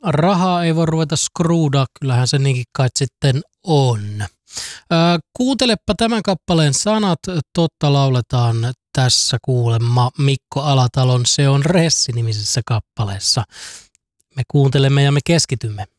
Rahaa ei voi ruveta skruudaa, kyllähän se niinkin kai sitten on. Kuuntelepa tämän kappaleen sanat, totta lauletaan tässä kuulemma Mikko Alatalon Se on Ressi -nimisessä kappaleessa. Me kuuntelemme ja me keskitymme.